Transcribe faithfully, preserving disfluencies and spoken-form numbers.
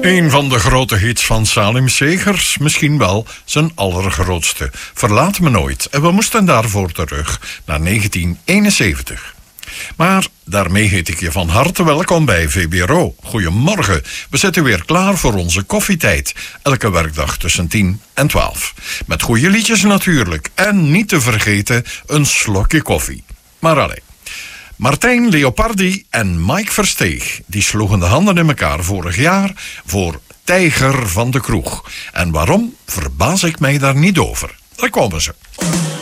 Een van de grote hits van Salim Segers, misschien wel zijn allergrootste. Verlaat me nooit. En we moesten daarvoor terug naar negentien eenenzeventig. Maar daarmee heet ik je van harte welkom bij V B R O. Goedemorgen. We zitten weer klaar voor onze koffietijd. Elke werkdag tussen tien en twaalf. Met goede liedjes natuurlijk. En niet te vergeten een slokje koffie. Maar allee. Martijn Leopardi en Mike Versteeg, die sloegen de handen in elkaar vorig jaar voor Tijger van de Kroeg. En waarom, verbaas ik mij daar niet over. Daar komen ze.